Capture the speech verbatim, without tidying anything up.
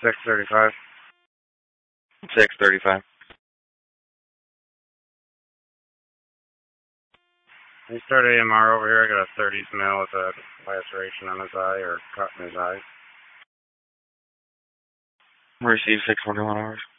six thirty-five. six thirty-five. He started A M R over here. I got a thirties male with a laceration on his eye or cut in his eye. Receive six forty-one hours.